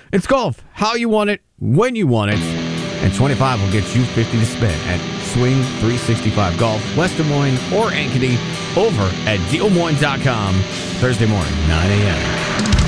It's golf. How you want it, when you want it. And 25 will get you 50 to spend at Swing 365 Golf, West Des Moines or Ankeny over at DealMoines.com Thursday morning, 9 a.m.